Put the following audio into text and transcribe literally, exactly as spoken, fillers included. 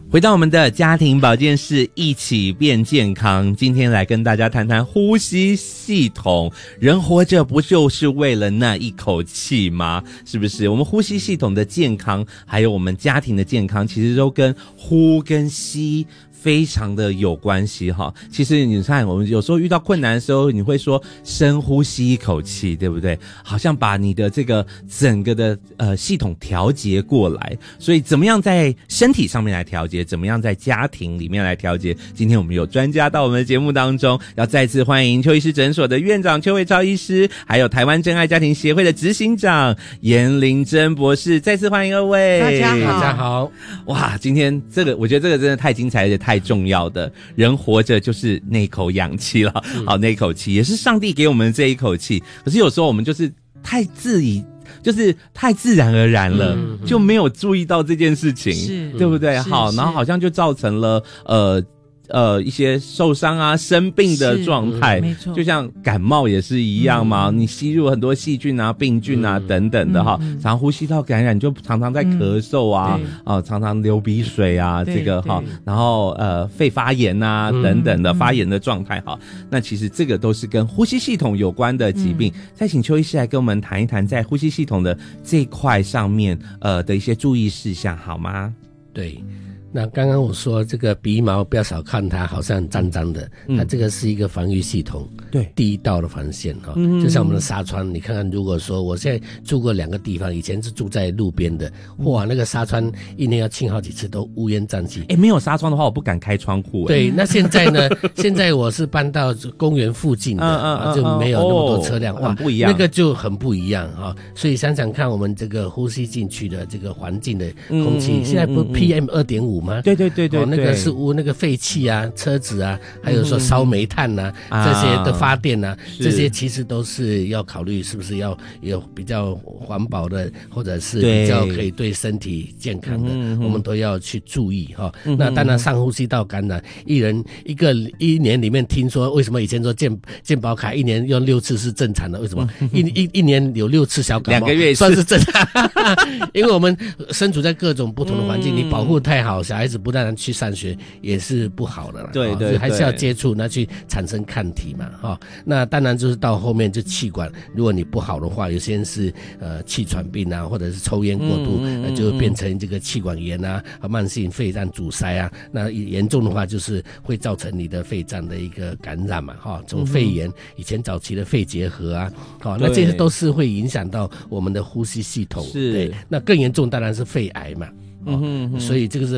回到我们的家庭保健室，一起变健康。今天来跟大家谈谈呼吸系统。人活着不就是为了那一口气吗？是不是？我们呼吸系统的健康，还有我们家庭的健康，其实都跟呼跟吸非常的有关系哈。其实你看，我们有时候遇到困难的时候，你会说深呼吸一口气，对不对？好像把你的这个整个的呃系统调节过来。所以怎么样在身体上面来调节，怎么样在家庭里面来调节？今天我们有专家到我们的节目当中，要再次欢迎邱医师诊所的院长邱卫超医师，还有台湾真爱家庭协会的执行长颜玲珍博士，再次欢迎二位。 大家好， 大家好。 哇，今天这个我觉得这个真的太精彩，而且太重要的。人活着就是那口氧气了，好，那口气也是上帝给我们的这一口气。可是有时候我们就是太自以就是太自然而然了，嗯嗯，就没有注意到这件事情，对不对？好，然后好像就造成了呃呃一些受伤啊、生病的状态，没错，就像感冒也是一样嘛，嗯，你吸入很多细菌啊、病菌啊，嗯，等等的哈，嗯嗯，常呼吸道感染就常常在咳嗽啊，嗯，啊，常常流鼻水啊，这个哈，然后呃肺发炎啊，嗯，等等的发炎的状态哈，那其实这个都是跟呼吸系统有关的疾病。嗯，再请邱医师来跟我们谈一谈在呼吸系统的这一块上面呃的一些注意事项好吗？ 对。那刚刚我说这个鼻毛不要少看它，好像脏脏的，嗯，它这个是一个防御系统，对，第一道的防线哈，嗯，就像我们的纱窗，你看看，如果说我现在住过两个地方，以前是住在路边的，哇，那个纱窗一年要清好几次，都乌烟瘴气。 哎，没有纱窗的话，我不敢开窗户。 对，那现在呢？现在我是搬到公园附近的，嗯嗯嗯，就没有那么多车辆， 哦，哇，不一样， 那个就很不一样哈。所以想想看，我们这个呼吸进去的这个环境的空气，嗯，现在不 P M 二点五 吗？ 对对对对。 哦，那个是污那个废气啊，车子啊，还有说烧煤炭呐，啊，嗯，这些的发电呐，啊，这些其实都是要考虑是不是要有比较环保的，或者是比较可以对身体健康的，我们都要去注意哈，哦。那当然，上呼吸道感染，一人一个一年里面听说，为什么以前说健健保卡一年用六次是正常的？为什么一一一年有六次小感冒，两个月算是正常？因为我们身处在各种不同的环境，你保护太好，小孩子不但去上学也是不好的啦，对 对, 对，还是要接触，那去产生抗体嘛，哈，哦。那当然就是到后面就气管，如果你不好的话，有些人是呃气喘病啊，或者是抽烟过度，嗯呃，就会变成这个气管炎啊，慢性肺脏阻塞啊。那严重的话，就是会造成你的肺脏的一个感染嘛，哈，哦。从肺炎，以前早期的肺结核啊，好，哦，那这些都是会影响到我们的呼吸系统，是。对，那更严重当然是肺癌嘛。哦，嗯哼嗯哼，所以这个是